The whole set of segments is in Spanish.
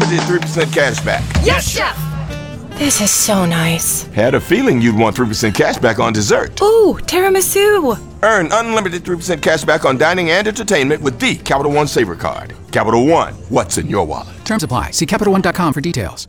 unlimited 3% cash back. Yes, Chef! This is so nice. Had a feeling you'd want 3% cash back on dessert. Ooh, tiramisu. Earn unlimited 3% cash back on dining and entertainment with the Capital One Savor Card. Capital One, what's in your wallet? Terms apply. See CapitalOne.com for details.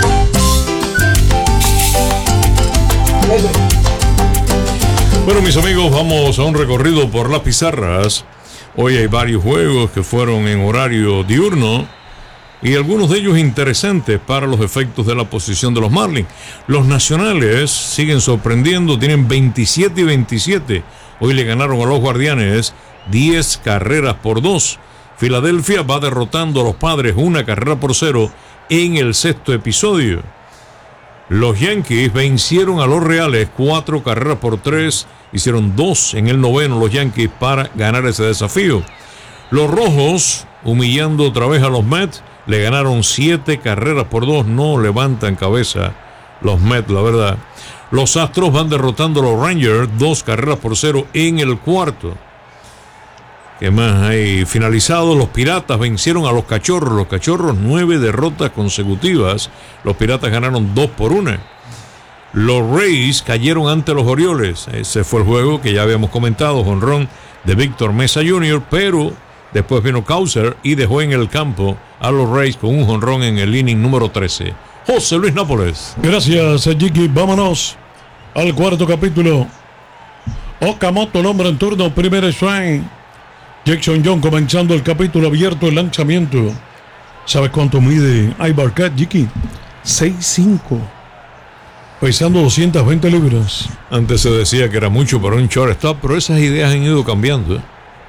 Bueno, mis amigos, vamos a un recorrido por las pizarras. Hoy hay varios juegos que fueron en horario diurno y algunos de ellos interesantes para los efectos de la posición de los Marlins. Los nacionales siguen sorprendiendo, tienen 27 y 27. Hoy le ganaron a los Guardianes 10 carreras por 2. Filadelfia va derrotando a los Padres 1-0 en el sexto episodio. Los Yankees vencieron a los Reales 4 carreras por 3. Hicieron 2 en el noveno los Yankees para ganar ese desafío. Los Rojos, humillando otra vez a los Mets, le ganaron 7 carreras por 2. No levantan cabeza los Mets, la verdad. Los Astros van derrotando a los Rangers 2 carreras por 0 en el cuarto. ¿Qué más hay? Finalizado, los Piratas vencieron a los Cachorros. Los Cachorros 9 derrotas consecutivas. Los Piratas ganaron 2-1. Los Rays cayeron ante los Orioles. Ese fue el juego que ya habíamos comentado. Jonrón de Víctor Mesa Jr., pero después vino Causer y dejó en el campo a los Rays con un jonrón en el inning número 13. José Luis Nápoles. Gracias, Jiki. Vámonos al cuarto capítulo. Okamoto, el hombre en turno, primer strike. Jackson John comenzando el capítulo abierto, el lanzamiento. ¿Sabes cuánto mide Ivar Cat, Jiki? 6'5", pesando 220 libras. Antes se decía que era mucho para un shortstop, pero esas ideas han ido cambiando.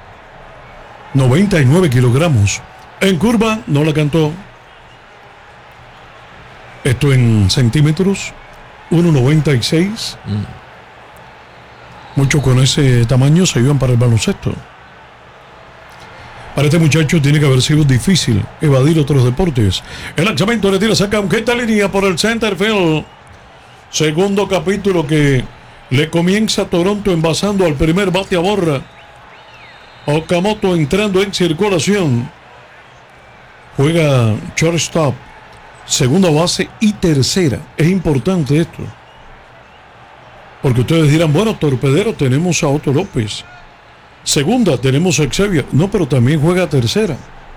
99 kilogramos. En curva no la cantó. Esto en centímetros, 1.96. Muchos con ese tamaño se iban para el baloncesto. Para este muchacho tiene que haber sido difícil evadir otros deportes. El lanzamiento le tira, saca un quinta línea por el center field. Segundo capítulo que le comienza Toronto envasando al primer bate a borra. Okamoto entrando en circulación. Juega shortstop, segunda base y tercera. Es importante esto, porque ustedes dirán, bueno, torpedero tenemos a Otto López. Segunda tenemos a Xavier. No, pero también juega tercera.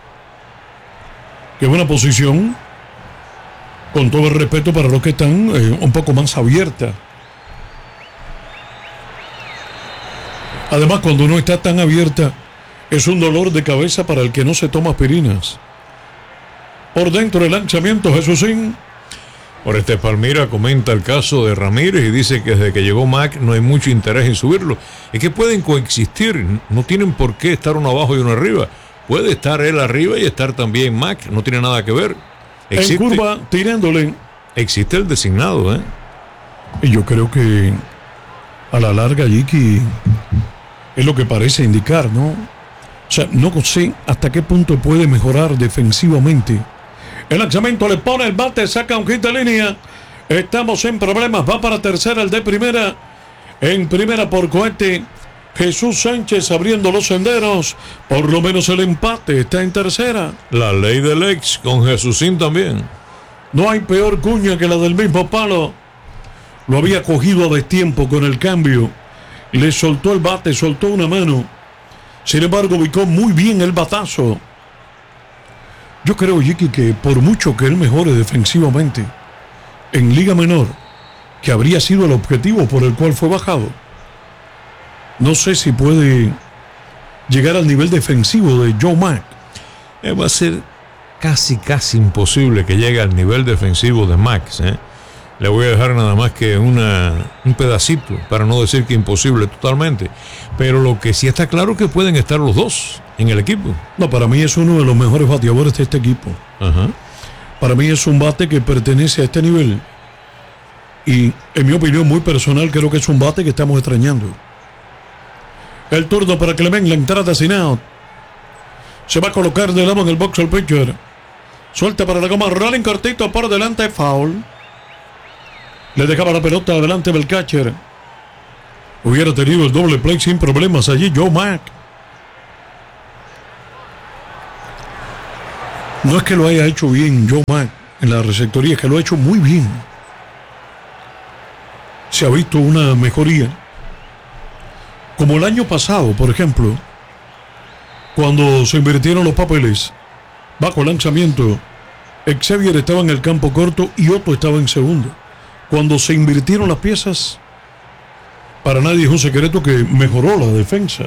Qué buena posición. Con todo el respeto para los que están un poco más abierta. Además, cuando no está tan abierta, es un dolor de cabeza para el que no se toma aspirinas. Por dentro el lanzamiento, Jesúsín. Por Palmira comenta el caso de Ramírez y dice que desde que llegó Mac no hay mucho interés en subirlo. Es que pueden coexistir, no tienen por qué estar uno abajo y uno arriba. Puede estar él arriba y estar también Mac, no tiene nada que ver. En curva, tirándole. Existe el designado, ¿eh? Y yo creo que a la larga, Jiki, es lo que parece indicar, ¿no? O sea, no sé hasta qué punto puede mejorar defensivamente. El lanzamiento le pone el bate, saca un quinta línea. Estamos en problemas, va para tercera el de primera. En primera por cohete, Jesús Sánchez abriendo los senderos. Por lo menos el empate está en tercera. La ley del ex con Jesúsín también. No hay peor cuña que la del mismo palo. Lo había cogido a destiempo con el cambio. Le soltó el bate, soltó una mano. Sin embargo, ubicó muy bien el batazo. Yo creo, Jiki, que por mucho que él mejore defensivamente en Liga Menor, que habría sido el objetivo por el cual fue bajado, no sé si puede llegar al nivel defensivo de Joe Mack. Va a ser casi imposible que llegue al nivel defensivo de Max, ¿eh? Le voy a dejar nada más que un pedacito, para no decir que imposible totalmente. Pero lo que sí está claro es que pueden estar los dos en el equipo. No, para mí es uno de los mejores bateadores de este equipo. Ajá. Para mí es un bate que pertenece a este nivel. Y en mi opinión muy personal, creo que es un bate que estamos extrañando. El turno para Clement, la entrada sin out. Se va a colocar de lado en el box el pitcher. Suelta para la goma, rolling cortito por delante, foul. Le dejaba la pelota adelante del catcher. Hubiera tenido el doble play sin problemas allí Joe Mack. No es que lo haya hecho bien Joe Mack en la receptoría, es que lo ha hecho muy bien. Se ha visto una mejoría. Como el año pasado, por ejemplo, cuando se invirtieron los papeles, bajo lanzamiento, Xavier estaba en el campo corto y Otto estaba en segundo. Cuando se invirtieron las piezas, para nadie es un secreto que mejoró la defensa.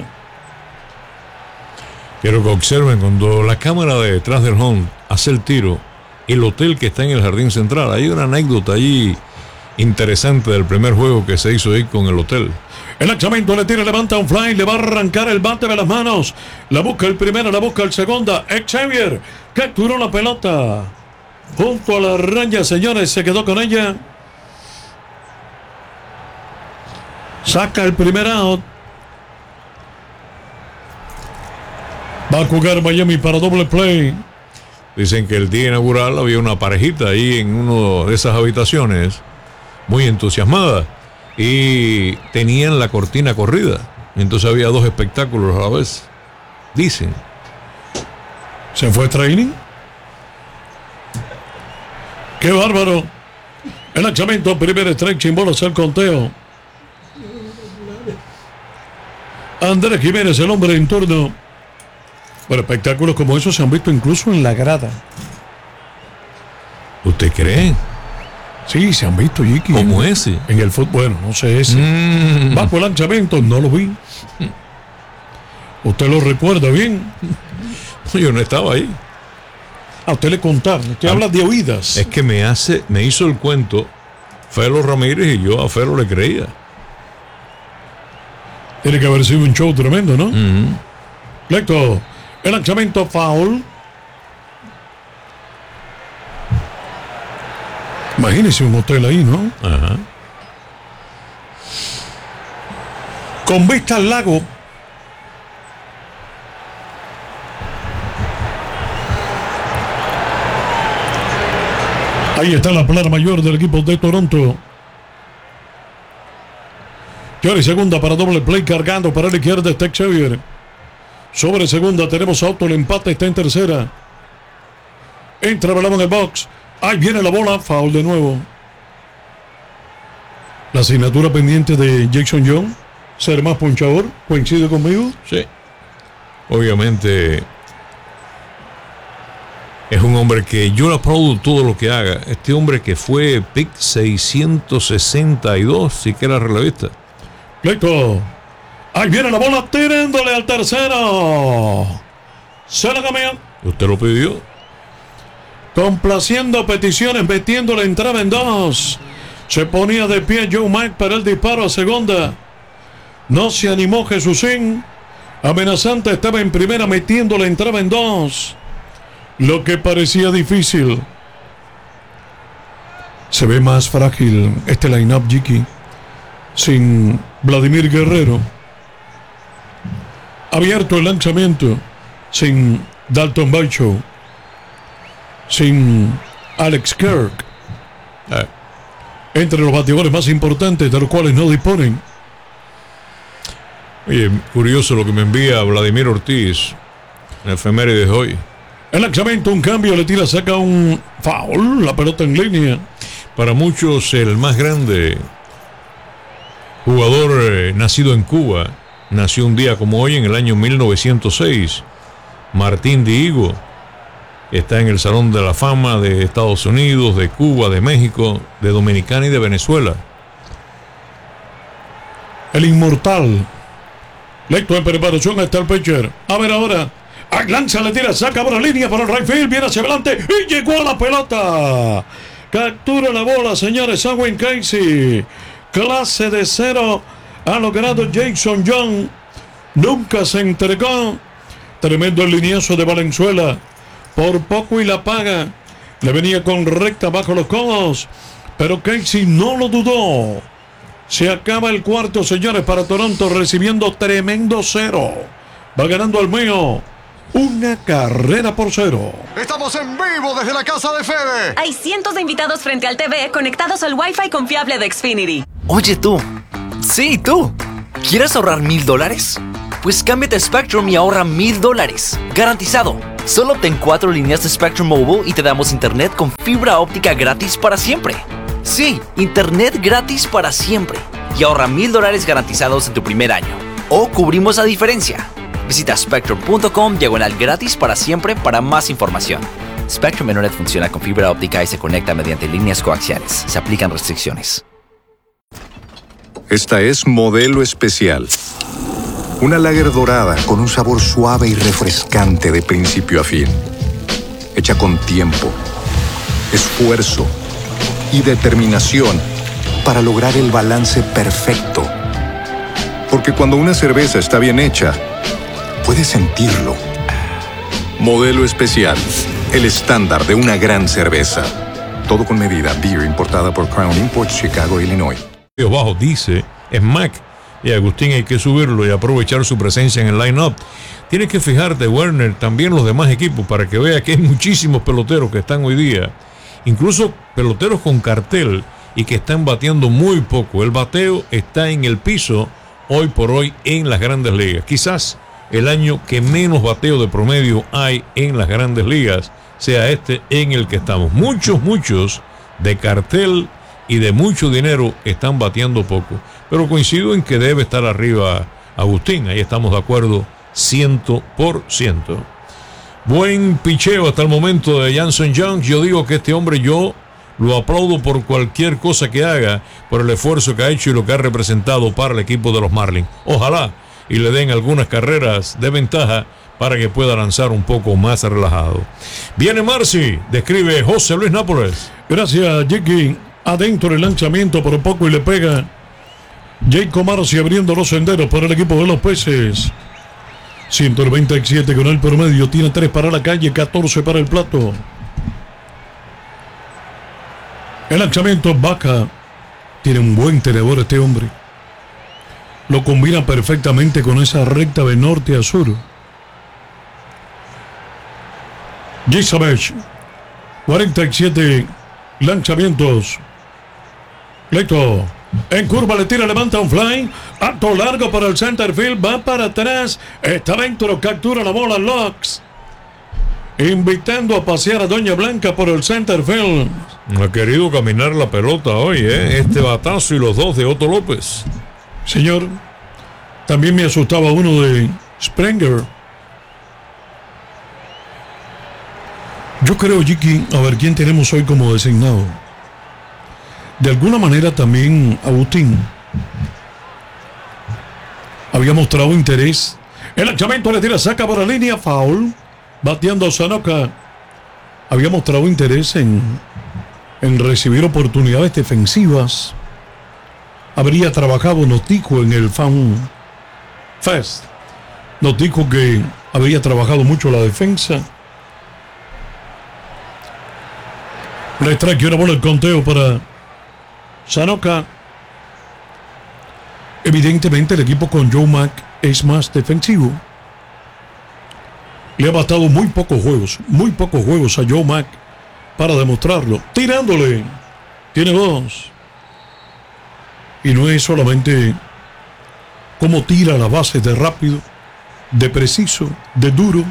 Quiero que observen cuando la cámara de detrás del home hace el tiro, el hotel que está en el jardín central. Hay una anécdota allí interesante del primer juego que se hizo ahí con el hotel. El lanzamiento le tira, levanta un fly, le va a arrancar el bate de las manos. La busca el primero, la busca el segunda. Xavier capturó la pelota junto a la raya, señores, se quedó con ella. Saca el primer out. Va a jugar Miami para doble play. Dicen que el día inaugural había una parejita ahí en una de esas habitaciones, muy entusiasmada, y tenían la cortina corrida. Entonces había dos espectáculos a la vez. Dicen. ¿Se fue training? ¡Qué bárbaro! El lanzamiento, primer strike, sin bolas al conteo. Andrés Jiménez, el hombre en turno. Bueno, espectáculos como esos se han visto incluso en la grada. ¿Usted cree? Sí, se han visto, Jiki. ¿Cómo ese? En el fútbol, bueno, no sé ese. Bajo el lanzamiento, no lo vi. ¿Usted lo recuerda bien? Yo no estaba ahí. A usted le contaron, usted habla de oídas. Es que me hizo el cuento Felo Ramírez y yo a Felo le creía. Tiene que haber sido un show tremendo, ¿no? Lecto, el lanzamiento foul. Imagínese un hotel ahí, ¿no? Ajá. Con vista al lago. Ahí está la plana mayor del equipo de Toronto. Y ahora segunda para doble play, cargando para la izquierda está Xavier. Sobre segunda tenemos a Otto, el empate está en tercera. Entra balón en el box. Ahí viene la bola, foul de nuevo. La asignatura pendiente de Jackson Young, ser más ponchador, ¿coincide conmigo? Sí. Obviamente es un hombre que yo le aplaudo todo lo que haga. Este hombre que fue pick 662, sí que era relevista. Pleito. Ahí viene la bola tirándole al tercero. Se la cambió. ¿Usted lo pidió? Complaciendo peticiones, metiéndole entraba en dos. Se ponía de pie Joe Mack para el disparo a segunda. No se animó Jesusín. Amenazante estaba en primera, metiéndole entraba en dos. Lo que parecía difícil. Se ve más frágil este line-up, Jiki. Sin Vladimir Guerrero. Abierto el lanzamiento. Sin Dalton Varsho. Sin Alex Kirk. Entre los bateadores más importantes, de los cuales no disponen. Oye, curioso lo que me envía Vladimir Ortiz en efemérides de hoy. El lanzamiento, un cambio, le tira, saca un foul, la pelota en línea. Para muchos, el más grande jugador nacido en Cuba, nació un día como hoy en el año 1906. Martín Dihigo está en el Salón de la Fama de Estados Unidos, de Cuba, de México, de Dominicana y de Venezuela. El inmortal. Lecto en preparación, está el pitcher. A ver ahora. Lanza, le tira, saca por la línea para el right field, viene hacia adelante y llegó a la pelota. Captura la bola, señores. Owen Casey. Clase de cero ha logrado Jackson Young. Nunca se entregó. Tremendo el lineazo de Valenzuela. Por poco y la paga. Le venía con recta bajo los codos. Pero Casey no lo dudó. Se acaba el cuarto, señores, para Toronto, recibiendo tremendo cero. Va ganando el mío. 1-0. Estamos en vivo desde la casa de Fede. Hay cientos de invitados frente al TV conectados al Wi-Fi confiable de Xfinity. Oye tú, sí tú, ¿quieres ahorrar $1,000? Pues cámbiate a Spectrum y ahorra $1,000. Garantizado. Solo obtén 4 líneas de Spectrum Mobile y te damos internet con fibra óptica gratis para siempre. Sí, internet gratis para siempre. Y ahorra $1,000 garantizados en tu primer año. O cubrimos la diferencia. Visita spectrum.com/gratis para siempre para más información. Spectrum Internet funciona con fibra óptica y se conecta mediante líneas coaxiales. Se aplican restricciones. Esta es Modelo Especial. Una lager dorada con un sabor suave y refrescante de principio a fin. Hecha con tiempo, esfuerzo y determinación para lograr el balance perfecto. Porque cuando una cerveza está bien hecha, puedes sentirlo. Modelo Especial, el estándar de una gran cerveza. Todo con medida. Beer importada por Crown Imports, Chicago, Illinois. Bajo dice Smack, y Agustín hay que subirlo y aprovechar su presencia en el line-up. Tienes que fijarte, Werner, también los demás equipos, para que vea que hay muchísimos peloteros que están hoy día, incluso peloteros con cartel, y que están bateando muy poco. El bateo está en el piso hoy por hoy en las grandes ligas. Quizás el año que menos bateo de promedio hay en las grandes ligas sea este en el que estamos. Muchos de cartel y de mucho dinero están bateando poco. Pero coincido en que debe estar arriba Agustín. Ahí estamos de acuerdo 100%. Buen picheo hasta el momento de Janson Young. Yo digo que este hombre yo lo aplaudo por cualquier cosa que haga, por el esfuerzo que ha hecho y lo que ha representado para el equipo de los Marlins. Ojalá y le den algunas carreras de ventaja para que pueda lanzar un poco más relajado. Viene Marcy, describe José Luis Nápoles. Gracias, Jackie. Adentro el lanzamiento por poco y le pega Jacob Marcy abriendo los senderos para el equipo de los Peces. 197 con el promedio, tiene 3 para la calle, 14 para el plato. El lanzamiento Vaca. Tiene un buen tenedor este hombre. Lo combina perfectamente con esa recta de norte a sur. Gisavech, 47 lanzamientos. Leto, en curva le tira, levanta un fly. Alto largo para el center field, va para atrás. Está dentro, captura la bola Lux. Invitando a pasear a Doña Blanca por el center field. No ha querido caminar la pelota hoy, este batazo y los dos de Otto López. Señor, también me asustaba uno de Springer. Yo creo, Jiki, a ver quién tenemos hoy como designado. De alguna manera también Agustín había mostrado interés. El lanzamiento le tira, saca por la línea, foul. Bateando Sanoka. Había mostrado interés en recibir oportunidades defensivas. Habría trabajado, nos dijo en el Fan Fest. Nos dijo que habría trabajado mucho la defensa. Le trae una bola el conteo para Sanoka. Evidentemente el equipo con Joe Mack es más defensivo. Le ha bastado muy pocos juegos a Joe Mack para demostrarlo. Tirándole. Tiene 2. Y no es solamente cómo tira la base de rápido, de preciso, de duro,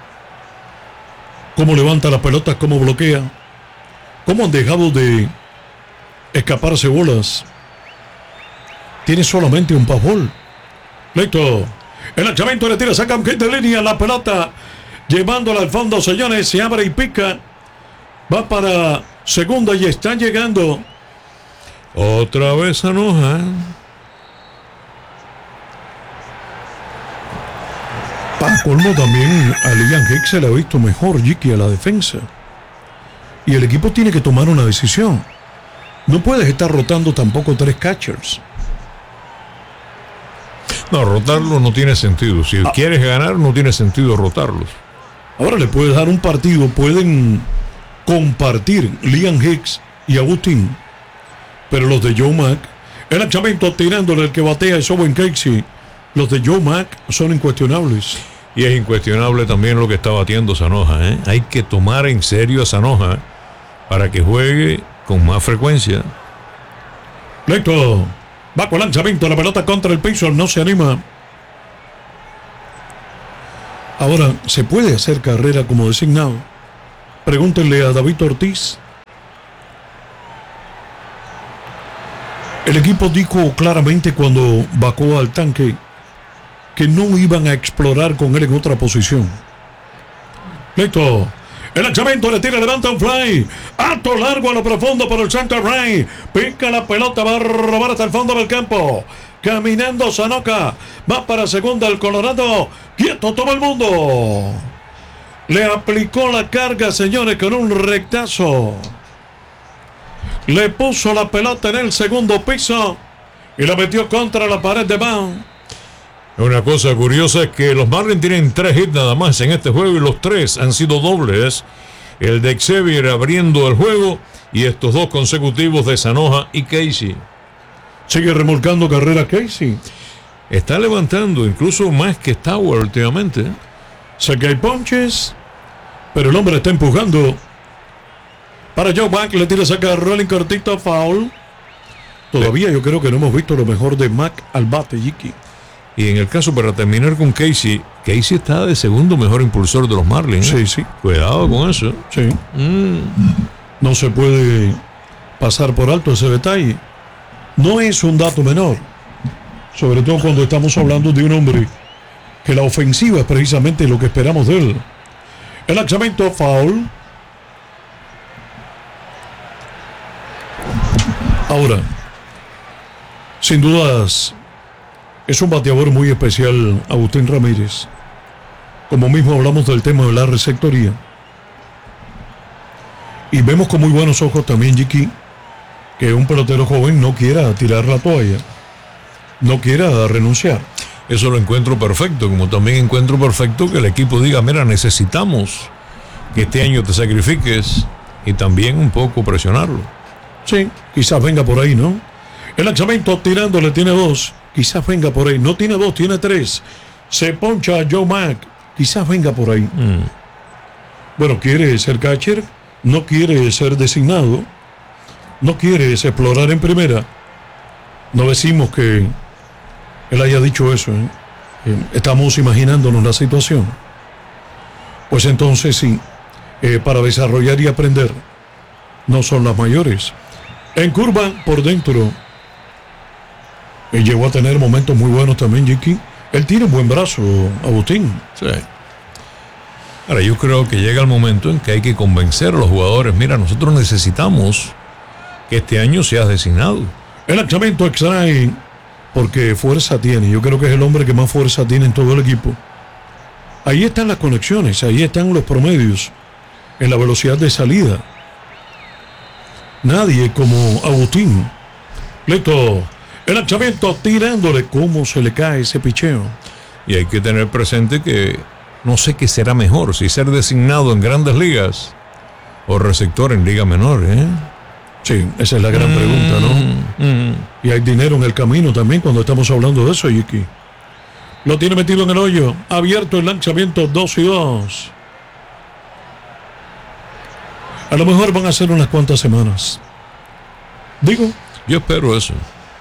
cómo levanta las pelotas, cómo bloquea, cómo han dejado de escaparse bolas. Tiene solamente un pavol. Listo. El lanzamiento le tira, saca un hit de línea, la pelota llevándola al fondo, señores, se abre y pica. Va para segunda y están llegando. Otra vez Anoja. Para colmo también a Liam Hicks se le ha visto mejor, Jiki, a la defensa. Y el equipo tiene que tomar una decisión. No puedes estar rotando tampoco 3 catchers. No, rotarlo no tiene sentido. Si quieres ganar, no tiene sentido rotarlos. Ahora le puedes dar un partido, pueden compartir Liam Hicks y Agustín. Pero los de Joe Mack, el lanzamiento tirándole, el que batea es Owen Casey. Los de Joe Mack son incuestionables. Y es incuestionable también lo que está batiendo Sanoja. Hay que tomar en serio a Sanoja para que juegue con más frecuencia. Listo. Va con lanzamiento, la pelota contra el piso, no se anima. Ahora, ¿se puede hacer carrera como designado? Pregúntenle a David Ortiz. El equipo dijo claramente cuando vacó al tanque que no iban a explorar con él en otra posición. Listo. El lanzamiento le tira, levanta un fly. Alto, largo, a lo profundo por el center right. Pica la pelota, va a robar hasta el fondo del campo. Caminando Sanoka. Va para segunda el Colorado. Quieto todo el mundo. Le aplicó la carga, señores, con un rectazo. Le puso la pelota en el segundo piso y la metió contra la pared de Bound. Una cosa curiosa es que los Marlins tienen 3 hits nada más en este juego y los 3 han sido dobles. El de Xavier abriendo el juego y estos 2 consecutivos de Sanoja y Casey. Sigue remolcando carrera Casey. Está levantando incluso más que Stauer últimamente. Sé que hay ponches, pero el hombre está empujando. Para Joe Mack, le tira, saca rolling cortito, foul. Todavía yo creo que no hemos visto lo mejor de Mack al bate, Jiki. Y en el caso, para terminar con Casey, Casey está de segundo mejor impulsor de los Marlins. Sí, sí. Cuidado con eso. Sí. No se puede pasar por alto ese detalle. No es un dato menor. Sobre todo cuando estamos hablando de un hombre que la ofensiva es precisamente lo que esperamos de él. El lanzamiento, foul. Ahora, sin dudas, es un bateador muy especial, Agustín Ramírez. Como mismo hablamos del tema de la receptoría. Y vemos con muy buenos ojos también, Jiki, que un pelotero joven no quiera tirar la toalla, no quiera renunciar. Eso lo encuentro perfecto, como también encuentro perfecto que el equipo diga, mira, necesitamos que este año te sacrifiques y también un poco presionarlo. Sí, quizás venga por ahí, ¿no? El lanzamiento tirándole tiene 2. Quizás venga por ahí. No tiene 2, tiene 3. Se poncha a Joe Mack. Quizás venga por ahí. Bueno, quiere ser catcher. No quiere ser designado. No quiere explorar en primera. No decimos que él haya dicho eso, ¿eh? Estamos imaginándonos la situación. Pues entonces sí, para desarrollar y aprender no son las mayores. En curva por dentro. Llegó a tener momentos muy buenos también, Jiki. Él tiene un buen brazo, Agustín. Sí. Ahora, yo creo que llega el momento en que hay que convencer a los jugadores. Mira, nosotros necesitamos que este año seas designado. El lanzamiento extrae, porque fuerza tiene. Yo creo que es el hombre que más fuerza tiene en todo el equipo. Ahí están las conexiones, ahí están los promedios, en la velocidad de salida. Nadie como Agustín. Listo. El lanzamiento tirándole. ¿Cómo se le cae ese picheo? Y hay que tener presente que no sé qué será mejor, si ser designado en grandes ligas o receptor en liga menor, ¿eh? Sí, esa es la gran pregunta, ¿no? Y hay dinero en el camino también cuando estamos hablando de eso, Jiki. Lo tiene metido en el hoyo. Abierto el lanzamiento 2-2. A lo mejor van a ser unas cuantas semanas. Digo. Yo espero eso.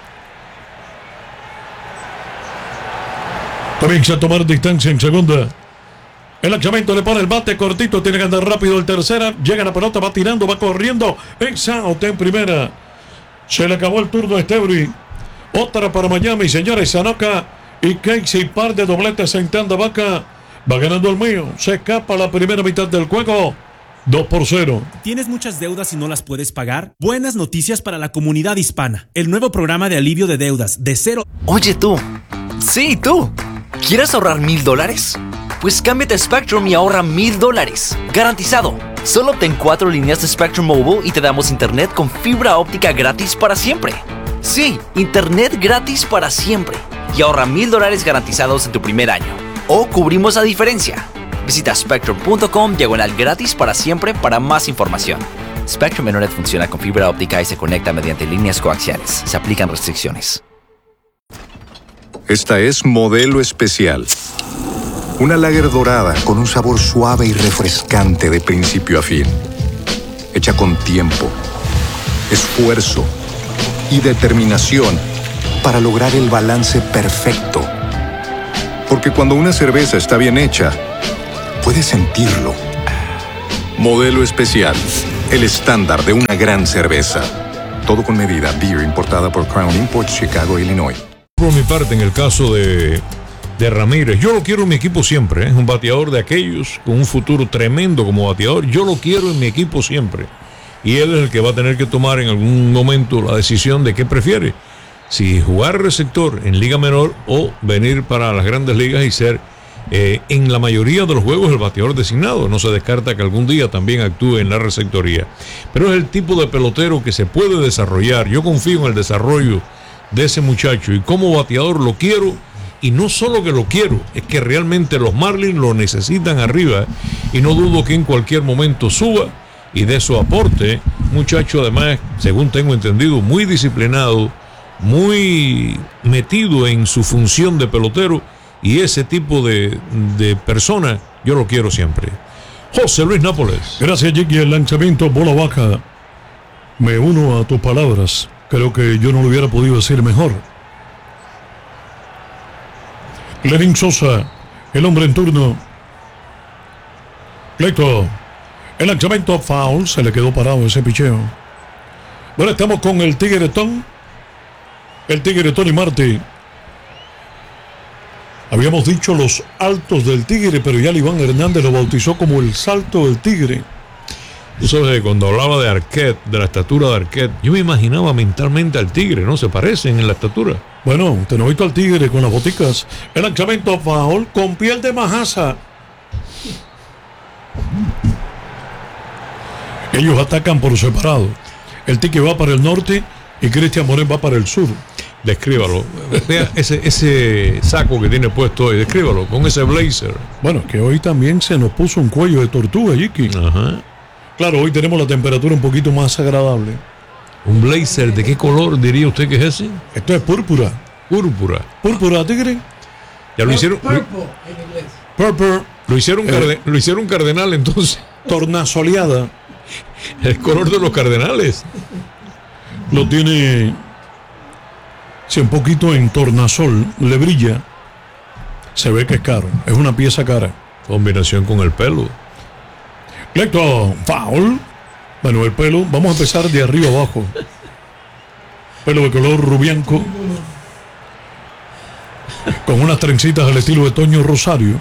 Comienza a tomar distancia en segunda. El lanzamiento le pone el bate cortito. Tiene que andar rápido el tercera. Llega la pelota, va tirando, va corriendo. Es out en primera. Se le acabó el turno a Estebri. Otra para Miami, señores. Sanoka y Casey. Par de dobletes en tanda vaca. Va ganando el mío. Se escapa la primera mitad del juego. 2-0. ¿Tienes muchas deudas y no las puedes pagar? Buenas noticias para la comunidad hispana. El nuevo programa de alivio de deudas de cero. Oye tú. Sí, tú. ¿Quieres ahorrar $1,000? Pues cámbiate a Spectrum y ahorra $1,000. Garantizado. Solo obtén 4 líneas de Spectrum Mobile y te damos internet con fibra óptica gratis para siempre. Sí, internet gratis para siempre. Y ahorra $1,000 garantizados en tu primer año. O cubrimos la diferencia. Visita spectrum.com/gratis para siempre para más información. Spectrum Internet funciona con fibra óptica y se conecta mediante líneas coaxiales. Se aplican restricciones. Esta es Modelo Especial. Una lager dorada con un sabor suave y refrescante de principio a fin. Hecha con tiempo, esfuerzo y determinación para lograr el balance perfecto. Porque cuando una cerveza está bien hecha, puedes sentirlo. Modelo especial, el estándar de una gran cerveza. Todo con medida. Beer importada por Crown Imports, Chicago, Illinois. Por mi parte, en el caso de Ramírez, yo lo quiero en mi equipo siempre. Es un bateador de aquellos con un futuro tremendo como bateador. Yo lo quiero en mi equipo siempre. Y él es el que va a tener que tomar en algún momento la decisión de qué prefiere. Si jugar receptor en liga menor o venir para las grandes ligas y ser en la mayoría de los juegos el bateador designado. No se descarta que algún día también actúe en la receptoría. Pero es el tipo de pelotero que se puede desarrollar. Yo confío en el desarrollo de ese muchacho y como bateador lo quiero. Y no solo que lo quiero, es que realmente los Marlins lo necesitan arriba y no dudo que en cualquier momento suba y dé su aporte. Muchacho además, según tengo entendido, muy disciplinado, muy metido en su función de pelotero, y ese tipo de persona yo lo quiero siempre. José Luis Nápoles. Gracias, Jiggy. El lanzamiento, bola baja. Me uno a tus palabras. Creo que yo no lo hubiera podido decir mejor. Lenin Sosa, el hombre en turno. Pleito. El lanzamiento, foul. Se le quedó parado ese picheo. Bueno, estamos con el Tigretón. El Tigre Tony Martí. Habíamos dicho los altos del Tigre, pero ya Iván Hernández lo bautizó como el salto del Tigre. Tú sabes que cuando hablaba de Arquette, de la estatura de Arquette, yo me imaginaba mentalmente al Tigre, ¿no? Se parecen en la estatura. Bueno, usted no ha visto al Tigre con las boticas. El lanzamiento foul con piel de majasa. Ellos atacan por separado. El Tigre va para el norte y Cristian Morén va para el sur. Descríbalo. Vea ese saco que tiene puesto hoy. Descríbalo con ese blazer. Bueno, que hoy también se nos puso un cuello de tortuga, Jiki. Ajá. Claro, hoy tenemos la temperatura un poquito más agradable. ¿Un blazer de qué color diría usted que es ese? Esto es púrpura. Púrpura. Púrpura, Tigre. Ya lo hicieron. Purple. Lo hicieron cardenal entonces. Tornasoleada. El color de los cardenales. Lo tiene. Si un poquito en tornasol le brilla, se ve que es caro. Es una pieza cara. Combinación con el pelo. Lecto, foul. Bueno, el pelo, vamos a empezar de arriba abajo. Pelo de color rubianco, con unas trencitas al estilo de Toño Rosario.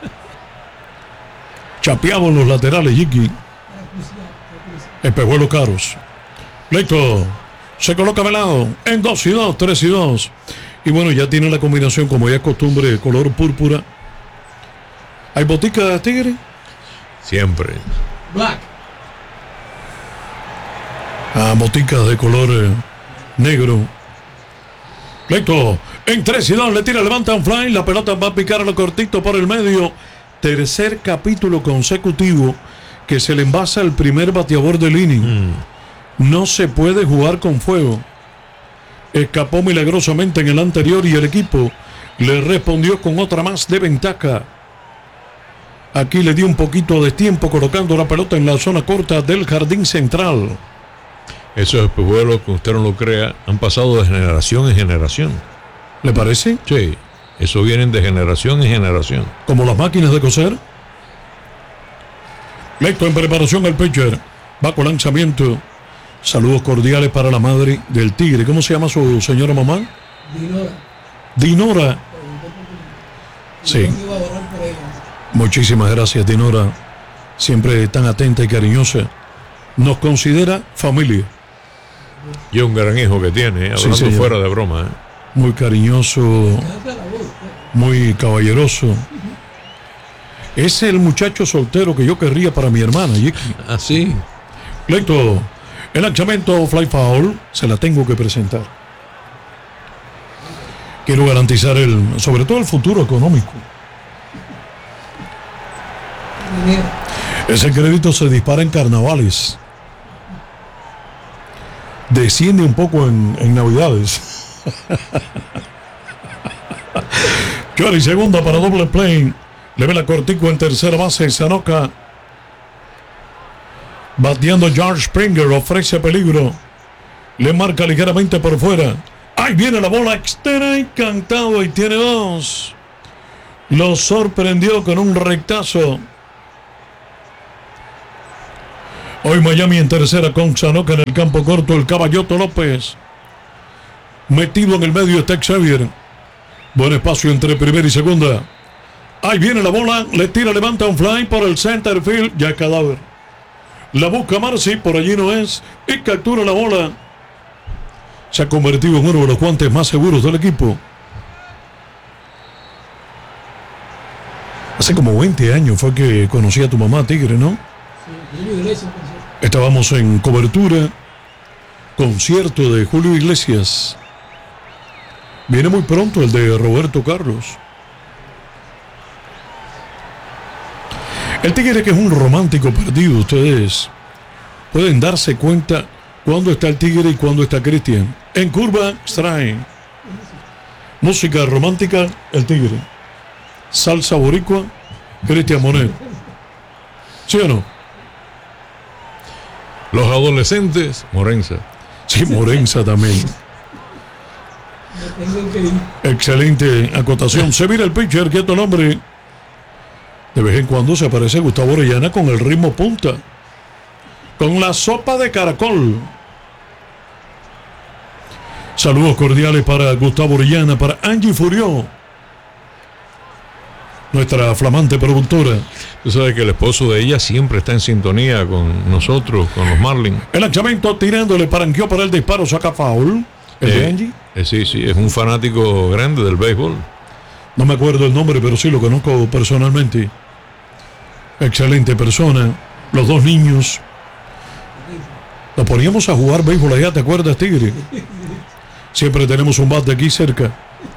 Chapeado en los laterales, Jiki. Espejuelos caros. Lecto. Se coloca velado en 2 y 2, 3 y 2. Y bueno, ya tiene la combinación, como ya es costumbre, de color púrpura. ¿Hay botica, Tigre? Siempre. Black. Boticas de color negro. Lecto. En 3 y 2 le tira, levanta un fly. La pelota va a picar a lo cortito por el medio. Tercer capítulo consecutivo que se le envasa el primer bateador del inning. No se puede jugar con fuego. Escapó milagrosamente en el anterior y el equipo le respondió con otra más de ventaja. Aquí le dio un poquito de tiempo colocando la pelota en la zona corta del jardín central. Esos espejuelos, que usted no lo crea, han pasado de generación en generación. ¿Le parece? Sí, eso vienen de generación en generación. Como las máquinas de coser. Lecto en preparación al pitcher. Va con lanzamiento. Saludos cordiales para la madre del Tigre. ¿Cómo se llama su señora mamá? Dinora. Sí. Muchísimas gracias, Dinora. Siempre tan atenta y cariñosa. Nos considera familia. Y un gran hijo que tiene, hablando sí, fuera de broma. Muy cariñoso, muy caballeroso. Es el muchacho soltero que yo querría para mi hermana, Jiki. Así. Lecto. El lanzamiento fly foul, se la tengo que presentar. Quiero garantizar sobre todo el futuro económico. Ese crédito se dispara en carnavales. Desciende un poco en Navidades. Curry, segunda para doble play. Le ve la cortico en tercera base, Sanoka. Bateando George Springer, ofrece peligro. Le marca ligeramente por fuera. Ahí viene la bola externa, encantado y tiene 2. Lo sorprendió con un rectazo. Hoy Miami en tercera con Sanoca en el campo corto. El Caballoto López. Metido en el medio está Xavier. Buen espacio entre primera y segunda. Ahí viene la bola. Le tira, levanta un fly por el center field. Ya es cadáver. La busca Marcy. Por allí no es. Y captura la bola. Se ha convertido en uno de los guantes más seguros del equipo. Hace como 20 años fue que conocí a tu mamá, Tigre, ¿no? Sí, Julio Iglesias. Estábamos en cobertura. Concierto de Julio Iglesias. Viene muy pronto el de Roberto Carlos. El Tigre, que es un romántico perdido. Ustedes pueden darse cuenta cuándo está el Tigre y cuándo está Cristian. En curva, strike. Música romántica, el Tigre. Salsa boricua, Cristian Monet. ¿Sí o no? Los adolescentes, Morenza. Sí, Morenza también. Excelente acotación. Se mira el pitcher, quieto el hombre. De vez en cuando se aparece Gustavo Orellana con el ritmo punta. Con la sopa de caracol. Saludos cordiales para Gustavo Orellana, para Angie Furió, nuestra flamante productora. Tú sabes que el esposo de ella siempre está en sintonía con nosotros, con los Marlins. El lanzamiento tirándole, paranqueó para el disparo, saca foul. ¿El de Angie? Sí, es un fanático grande del béisbol. No me acuerdo el nombre, pero sí lo conozco personalmente. Excelente persona. Los dos niños. Nos poníamos a jugar béisbol allá, ¿te acuerdas, Tigre? Siempre tenemos un bate aquí cerca.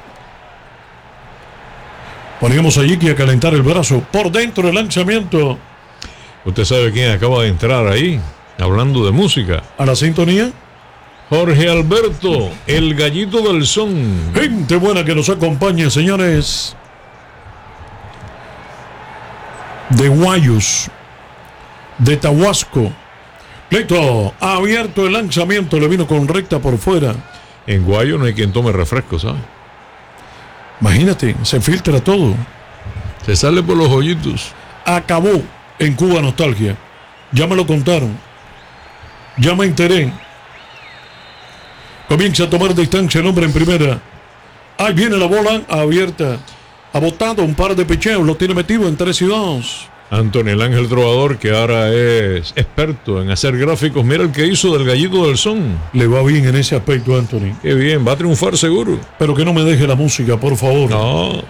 Poníamos allí que a calentar el brazo. Por dentro el lanzamiento. ¿Usted sabe quién acaba de entrar ahí? Hablando de música. ¿A la sintonía? Jorge Alberto, el gallito del son. Gente buena que nos acompaña, señores. De Guayos. De Tahuasco. Pleito, ha abierto el lanzamiento. Le vino con recta por fuera. En Guayo no hay quien tome refresco, ¿sabes? Imagínate, se filtra todo. Se sale por los hoyitos. Acabó en Cuba Nostalgia. Ya me lo contaron. Ya me enteré. Comienza a tomar distancia el hombre en primera. Ahí viene la bola abierta. Ha botado un par de picheos. Lo tiene metido en 3-2. Antonio el Ángel Trovador, que ahora es experto en hacer gráficos. Mira el que hizo del gallito del son. Le va bien en ese aspecto, Anthony. Qué bien, va a triunfar seguro. Pero que no me deje la música, por favor. No.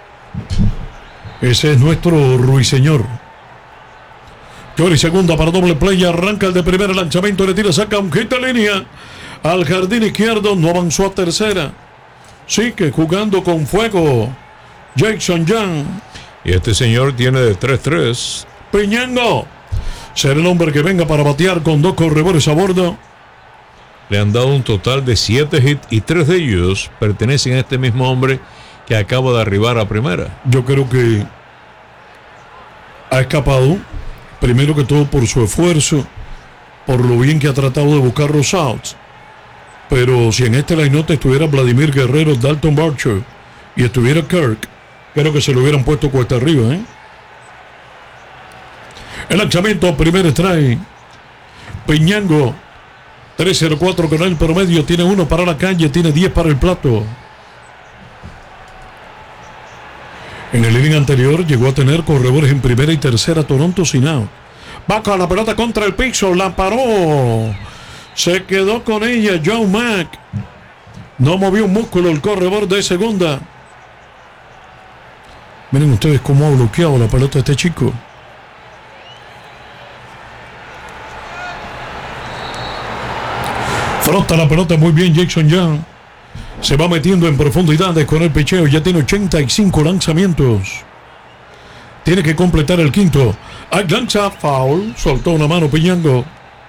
Ese es nuestro ruiseñor. Jory segunda para doble play. Arranca el de primer lanzamiento. Le tira, saca un hit de línea. Al jardín izquierdo. No avanzó a tercera. Sigue jugando con fuego Jackson Young. Y este señor tiene de 3-3. Piñango. Será el hombre que venga para batear con 2 corredores a bordo. Le han dado un total de 7 hits y 3 de ellos pertenecen a este mismo hombre que acaba de arribar a primera. Yo creo que ha escapado, primero que todo por su esfuerzo, por lo bien que ha tratado de buscar los outs. Pero si en este line-up estuviera Vladimir Guerrero, Dalton Varsho y estuviera Kirk, creo que se lo hubieran puesto cuesta arriba, ¿eh? El lanzamiento, primer strike. Piñango, 3-0-4 con el promedio. Tiene 1 para la calle, tiene 10 para el plato. En el inning anterior llegó a tener corredores en primera y tercera. Toronto sin out. Va con la pelota contra el piso, la paró. Se quedó con ella Joe Mack. No movió un músculo el corredor de segunda. Miren ustedes cómo ha bloqueado la pelota este chico. Frota la pelota muy bien Jackson Young. Se va metiendo en profundidades con el picheo. Ya tiene 85 lanzamientos. Tiene que completar el quinto. Ahí lanza foul. Soltó una mano Piñango.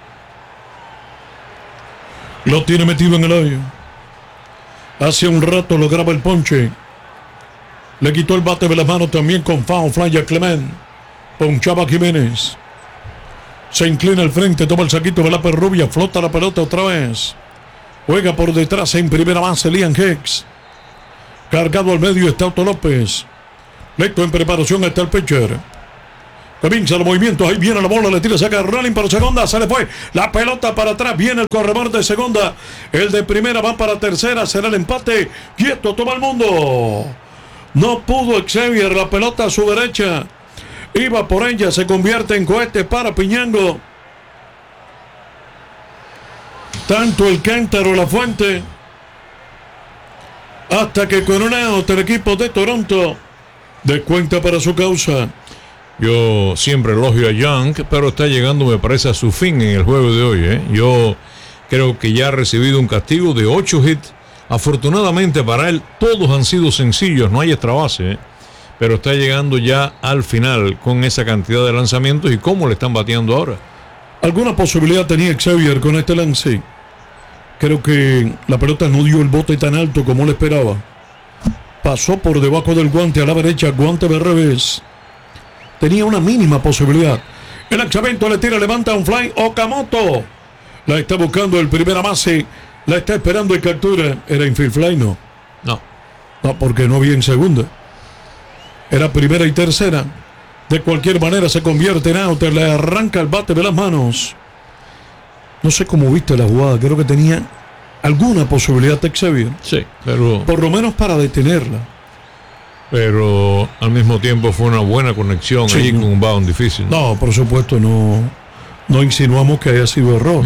Lo tiene metido en el hoyo. Hace un rato lograba el ponche. Le quitó el bate de las manos también con foul fly a Clement. Ponchaba Jiménez. Se inclina al frente, toma el saquito de la perrubia, flota la pelota otra vez. Juega por detrás en primera base Liam Hicks. Cargado al medio está Otto López. Listo, en preparación está el pitcher. Comienza los movimientos, ahí viene la bola, le tira, saca Rolling para segunda, se le fue la pelota para atrás, viene el corredor de segunda, el de primera va para tercera, será el empate, quieto, toma el mundo. No pudo Xavier, la pelota a su derecha, iba por ella, se convierte en cohete para Piñango. Tanto el cántaro, la fuente, hasta que con un out el equipo de Toronto descuenta para su causa. Yo siempre elogio a Young, pero está llegando, me parece, a su fin en el juego de hoy. Yo creo que ya ha recibido un castigo de 8 hits. Afortunadamente para él, todos han sido sencillos, no hay extra base. Pero está llegando ya al final con esa cantidad de lanzamientos y cómo le están bateando ahora. ¿Alguna posibilidad tenía Xavier con este lance? Creo que la pelota no dio el bote tan alto como le esperaba. Pasó por debajo del guante a la derecha, guante de revés. Tenía una mínima posibilidad. El lanzamiento le tira, levanta un fly. Okamoto la está buscando el primera base. La está esperando y captura. ¿Era infield fly? No, porque no había en segunda. Era primera y tercera. De cualquier manera se convierte en out. Le arranca el bate de las manos. No sé cómo viste la jugada. Creo que tenía alguna posibilidad de Xavier. Sí, pero por lo menos para detenerla. Pero al mismo tiempo fue una buena conexión ahí con un bound difícil. No, por supuesto, no insinuamos que haya sido error.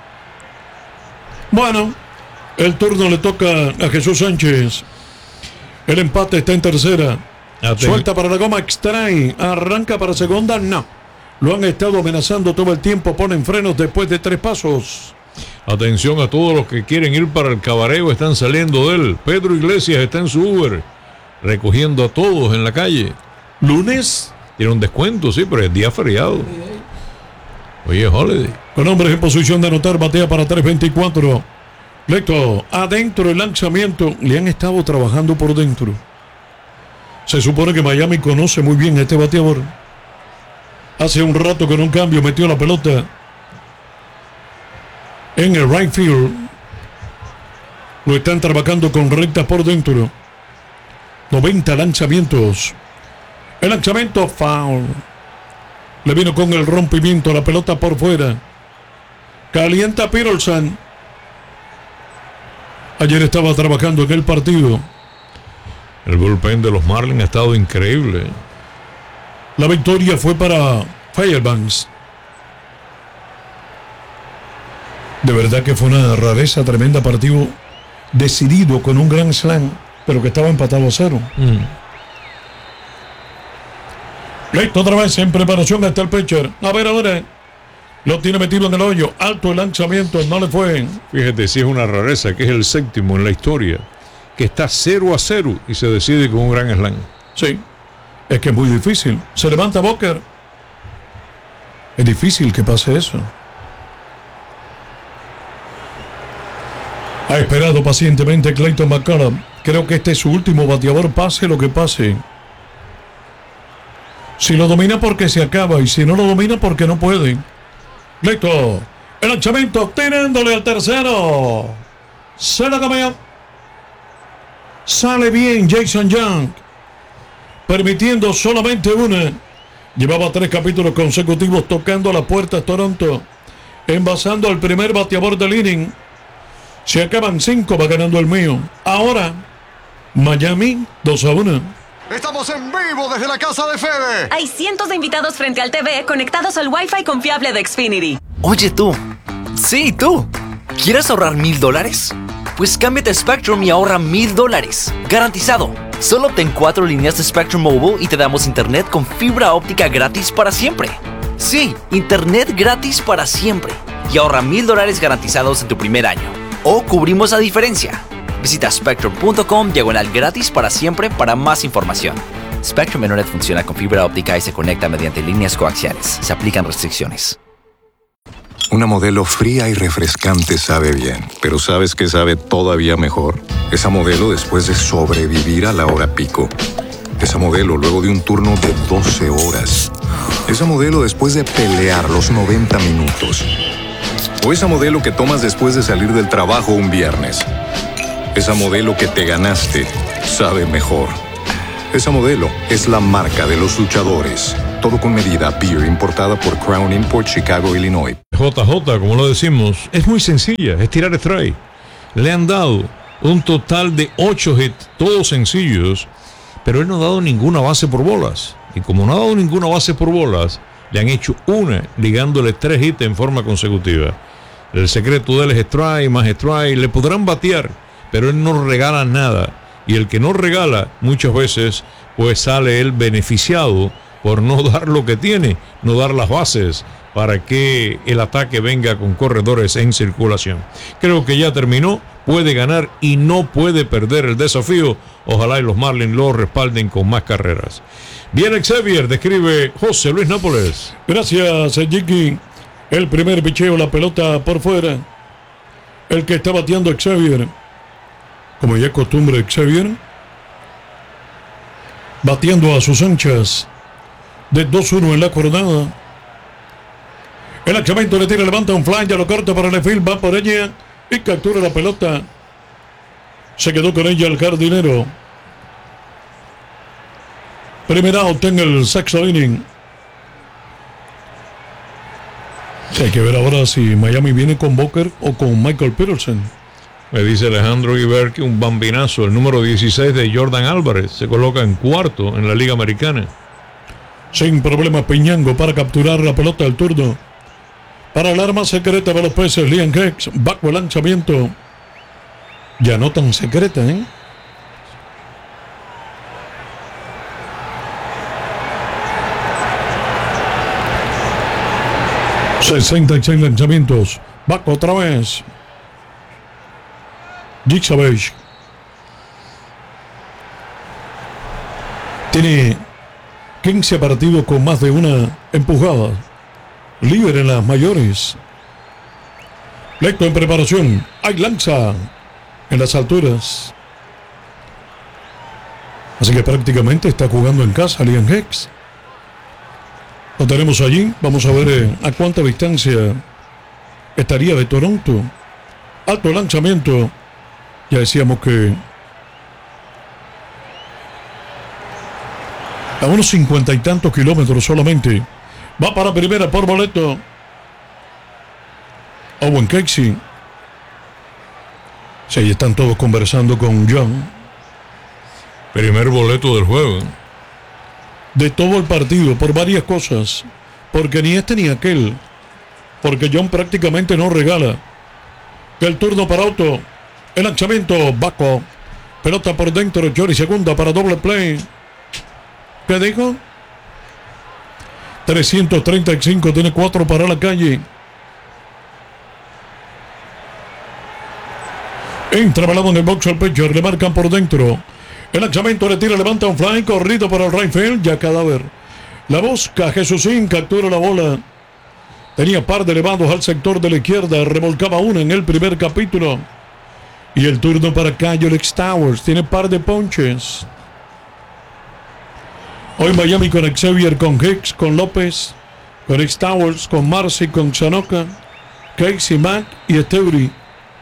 Bueno, el turno le toca a Jesús Sánchez. El empate está en tercera. Suelta para la goma, extrae, arranca para segunda, no. Lo han estado amenazando todo el tiempo, ponen frenos después de 3 pasos. Atención a todos los que quieren ir para el cabareo, están saliendo de él. Pedro Iglesias está en su Uber, recogiendo a todos en la calle. Lunes. Tiene un descuento, sí, pero es día feriado. Oye, holiday. Con hombres en posición de anotar, batea para 3-24. Listo, adentro el lanzamiento. Le han estado trabajando por dentro. Se supone que Miami conoce muy bien a este bateador. Hace un rato con un cambio metió la pelota en el right field. Lo están trabajando con rectas por dentro. 90 lanzamientos. El lanzamiento foul. Le vino con el rompimiento, la pelota por fuera. Calienta Peterson. Ayer estaba trabajando en el partido. El bullpen de los Marlins ha estado increíble. La victoria fue para Fairbanks. De verdad que fue una rareza, tremenda partido decidido con un grand slam, pero que estaba empatado a 0. Listo, otra vez en preparación está el pitcher. A ver. Lo tiene metido en el hoyo. Alto el lanzamiento, no le fue. Fíjate, si es una rareza, que es el séptimo en la historia, que está 0-0 y se decide con un gran slam. Sí, es que es muy difícil. Se levanta Booker. Es difícil que pase eso. Ha esperado pacientemente Clayton McCullum. Creo que este es su último bateador, pase lo que pase. Si lo domina porque se acaba y si no lo domina porque no puede. Listo. El lanzamiento tirándole al tercero. Se la cambió. Sale bien Jason Young, permitiendo solamente una. Llevaba 3 capítulos consecutivos tocando la puerta Toronto, envasando al primer bateador del inning. Se acaban 5, va ganando el mío. Ahora, Miami 2-1. Estamos en vivo desde la casa de Fede. Hay cientos de invitados frente al TV conectados al Wi-Fi confiable de Xfinity. Oye tú, sí tú, ¿quieres ahorrar $1,000? Pues cámbiate a Spectrum y ahorra $1,000. Garantizado. Solo obtén 4 líneas de Spectrum Mobile y te damos internet con fibra óptica gratis para siempre. Sí, internet gratis para siempre. Y ahorra $1,000 garantizados en tu primer año. O cubrimos la diferencia. Visita spectrum.com/gratis para siempre para más información. Spectrum Internet funciona con fibra óptica y se conecta mediante líneas coaxiales. Se aplican restricciones. Una Modelo fría y refrescante sabe bien, pero ¿sabes qué sabe todavía mejor? Esa Modelo después de sobrevivir a la hora pico. Esa Modelo luego de un turno de 12 horas. Esa Modelo después de pelear los 90 minutos. O esa Modelo que tomas después de salir del trabajo un viernes. Esa Modelo que te ganaste sabe mejor. Esa Modelo es la marca de los luchadores. Todo con medida. Beer importada por Crown Import, Chicago, Illinois. JJ, como lo decimos, es muy sencilla, es tirar strike. Le han dado un total de 8 hits, todos sencillos, pero él no ha dado ninguna base por bolas. Y como no ha dado ninguna base por bolas, le han hecho una, ligándole 3 hits en forma consecutiva. El secreto de él es strike, más strike, le podrán batear, pero él no regala nada. Y el que no regala, muchas veces, pues sale él beneficiado por no dar lo que tiene, no dar las bases para que el ataque venga con corredores en circulación. Creo que ya terminó, puede ganar y no puede perder el desafío. Ojalá y los Marlins lo respalden con más carreras. Bien, Xavier, describe José Luis Nápoles. Gracias, Jiki. El primer picheo, la pelota por fuera. El que está bateando Xavier. Como ya es costumbre, Xavier. Bateando a sus anchas. De 2-1 en la jornada. El lanzamiento le tira, levanta un fly, ya lo corta para el field, va por ella y captura la pelota. Se quedó con ella el jardinero. Primer out en el sexto inning. Hay que ver ahora si Miami viene con Booker o con Michael Peterson. Me dice Alejandro Guiber que un bambinazo, el número 16 de Jordan Álvarez, se coloca en cuarto en la Liga Americana. Sin problema Piñango para capturar la pelota del turno. Para el arma secreta de los peces, Liam Hicks, bajo el lanzamiento. Ya no tan secreta, ¿eh? ...66 lanzamientos... ...bajo otra vez... Dick Savage... ...tiene... 15 partidos con más de una empujada... ...líder en las mayores... ...Lecto en preparación... ...hay lanza... ...en las alturas... ...así que prácticamente está jugando en casa Liam Hicks... Lo tenemos allí. Vamos a ver a cuánta distancia estaría de Toronto. Alto lanzamiento. Ya decíamos que a unos 50 y tantos kilómetros solamente. Va para primera por boleto Owen Casey. Sí, ahí están todos conversando con John. Primer boleto del juego. De todo el partido, por varias cosas. Porque ni este ni aquel. Porque John prácticamente no regala. El turno para Otto. El lanzamiento, Baco. Pelota por dentro, Jory segunda para doble play. ¿Qué dijo? 335, tiene 4 para la calle. Entra balado en el box al pitcher, le marcan por dentro. El lanzamiento le tira, levanta un fly, corrido para el right field, ya cadáver. La busca Jesusín, captura la bola. Tenía par de elevados al sector de la izquierda, remolcaba una en el primer capítulo. Y el turno para Kyle Towers, tiene par de ponches. Hoy Miami con Xavier, con Hicks, con López, con Towers, con Marcy, con Sanoka, Casey, Mack y Esteuri.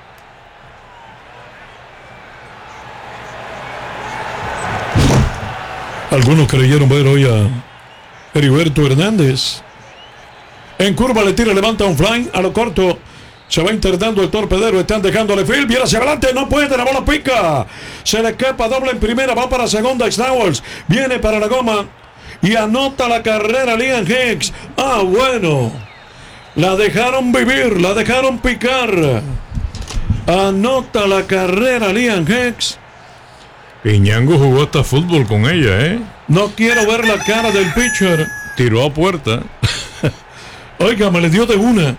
Algunos creyeron ver hoy a Heriberto Hernández. En curva le tira, levanta un fly a lo corto. Se va internando el torpedero. Están dejándole field. Viene hacia adelante. No puede. La bola pica. Se le escapa. Doble en primera. Va para segunda. Snowers. Viene para la goma. Y anota la carrera Liam Hicks. Ah, bueno. La dejaron vivir. La dejaron picar. Anota la carrera Liam Hicks. Piñango jugó hasta fútbol con ella, ¿eh? No quiero ver la cara del pitcher. Tiró a puerta. Oiga, me le dio de una.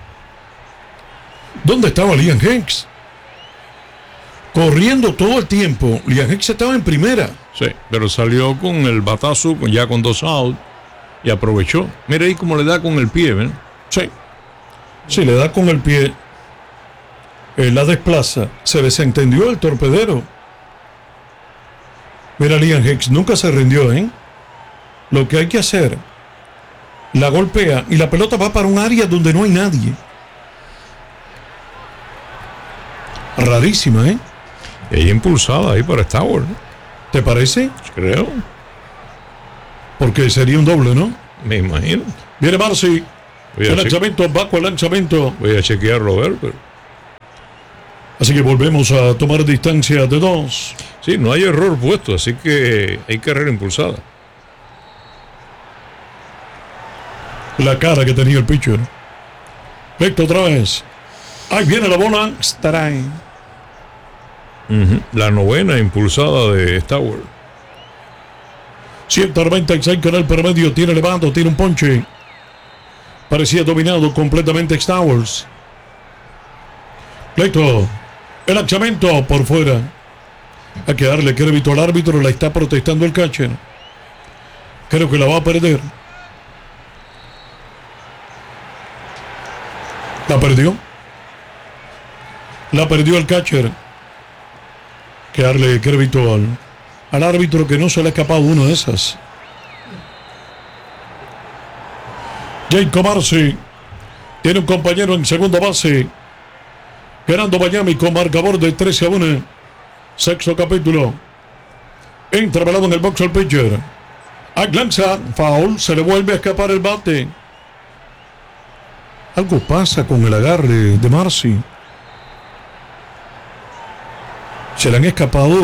¿Dónde estaba Liam Hicks? Corriendo todo el tiempo. Liam Hicks estaba en primera. Sí, pero salió con el batazo, ya con 2 outs, y aprovechó. Mira ahí cómo le da con el pie, ¿ven? Sí. Sí, le da con el pie. La desplaza. Se desentendió el torpedero. Mira, Liam Hicks nunca se rindió, ¿eh? Lo que hay que hacer, la golpea y la pelota va para un área donde no hay nadie. Rarísima, ¿eh? Ella impulsada ahí para Stowers. ¿Te parece? Creo. Porque sería un doble, ¿no? Me imagino. Viene Marcy. Voy a El che- lanzamiento, bajo el lanzamiento. Voy a chequearlo a ver, pero... Así que volvemos a tomar distancia de 2. Sí, no hay error puesto, así que hay carrera impulsada. La cara que tenía el pitcher. Recto otra vez. Ahí viene la bola. Strike. La novena impulsada de Stauer. 196 con el promedio. Tiene elevado, tiene un ponche. Parecía dominado completamente Stowers. Pleito. El lanzamiento por fuera. Hay que darle crédito al árbitro. La está protestando el catcher. Creo que la va a perder. La perdió. La perdió el catcher. Que darle crédito al árbitro, que no se le ha escapado uno de esas. Jacob Marcy tiene un compañero en segunda base. Ganando Miami con marcador de 13-1. Sexto capítulo. Entra velado en el box el pitcher. Lanza, foul, se le vuelve a escapar el bate. Algo pasa con el agarre de Marcy. Se le han escapado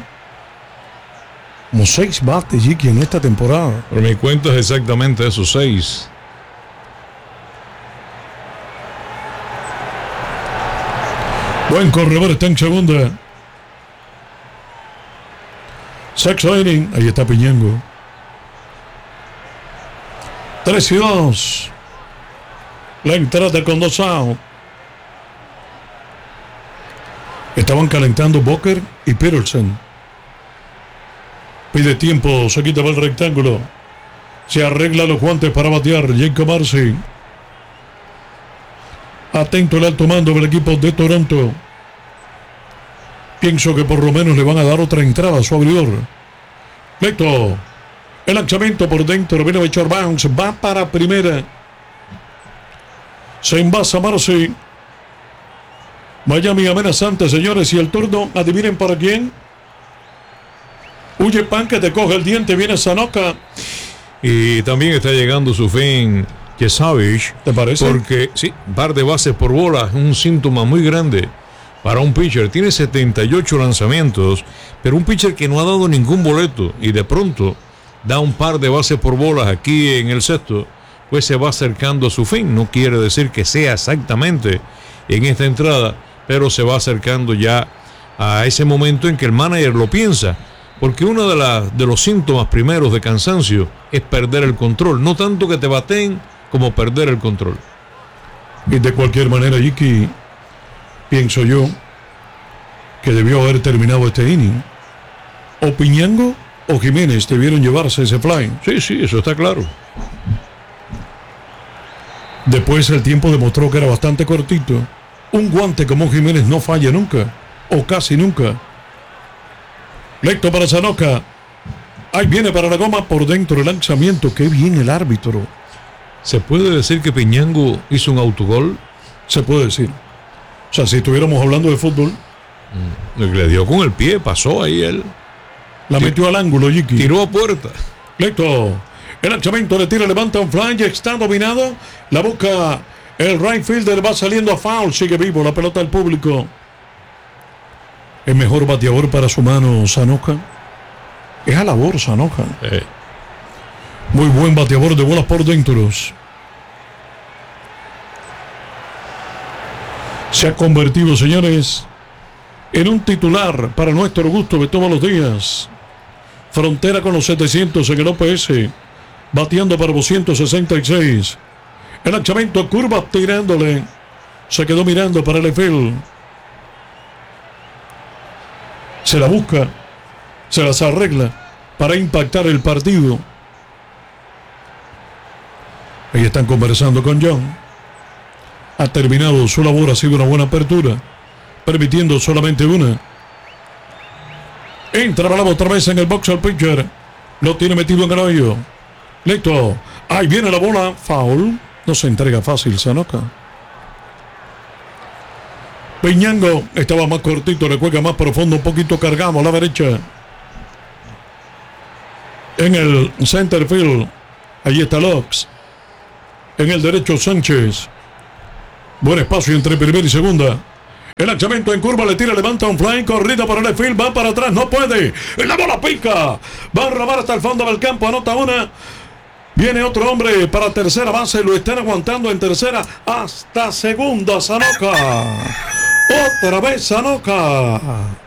como 6 bates, Jiki, en esta temporada. Por mi cuenta es exactamente esos 6. Buen corredor, está en segunda. Sexto inning, ahí está Piñango. 3-2. La entrada con 2 outs. Estaban calentando Boker y Peterson. Pide tiempo, se quita el rectángulo. Se arregla los guantes para batear. Jacob Marcy. Atento el alto mando del equipo de Toronto. Pienso que por lo menos le van a dar otra entrada a su abridor. Recto. El lanzamiento por dentro. Viene a echar bounce. Va para primera. Se envasa Marcy. Miami amenazante, señores. Y el turno, adivinen para quién. Huye Pan, que te coge el diente. Viene Sanoka. Y también está llegando su fin Kesavich. ¿Te parece? Porque, sí, par de bases por bola es un síntoma muy grande para un pitcher. Tiene 78 lanzamientos, pero un pitcher que no ha dado ningún boleto y de pronto da un par de bases por bolas aquí en el sexto, pues se va acercando a su fin. No quiere decir que sea exactamente en esta entrada, pero se va acercando ya a ese momento en que el manager lo piensa. Porque uno de los síntomas primeros de cansancio es perder el control. No tanto que te baten como perder el control. Y de cualquier manera, Jiki, pienso yo que debió haber terminado este inning. O Piñango o Jiménez debieron llevarse ese fly. Sí, eso está claro. Después el tiempo demostró que era bastante cortito. Un guante como Jiménez no falla nunca, o casi nunca. Lecto para Sanoka. Ahí viene para la goma por dentro el lanzamiento. Qué bien el árbitro. ¿Se puede decir que Piñango hizo un autogol? Se puede decir. O sea, si estuviéramos hablando de fútbol. Le dio con el pie, pasó ahí él. La metió al ángulo, Jiki. Tiró a puerta. Lecto. El lanzamiento le tira, levanta un fly, está dominado. La busca el right fielder, va saliendo a foul. Sigue vivo la pelota del público. El mejor bateador para su mano, Sanoka. Es a labor, Sanoka. Muy buen bateador de bolas por dentro. Se ha convertido, señores, en un titular para nuestro gusto de todos los días. Frontera con los 700 en el OPS. Bateando para 266. El lanzamiento, curva, tirándole. Se quedó mirando para el field. Se la busca, se las arregla para impactar el partido. Ahí están conversando con John. Ha terminado su labor, ha sido una buena apertura, permitiendo solamente una. Entra Bravo otra vez en el box al pitcher. Lo tiene metido en el hoyo. Listo. Ahí viene la bola. Foul. No se entrega fácil, Sanoka. Piñango estaba más cortito, le cuelga más profundo, un poquito cargado a la derecha. En el center field, allí está Lux. En el derecho, Sánchez. Buen espacio entre primera y segunda. El lanzamiento en curva, le tira, levanta un fly, corrida para el left field, va para atrás, no puede. La bola pica. Va a robar hasta el fondo del campo, anota una. Viene otro hombre para tercera base, lo están aguantando en tercera hasta segunda, Sanoka. Otra vez Sanoka.